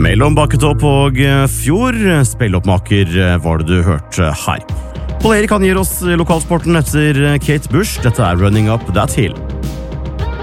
Mellom Bakketopp og Fjord, spilloppmaker var det du hørte her. Paul Erik han gir oss lokalsporten etter Kate Bush. Dette er Running Up That Hill.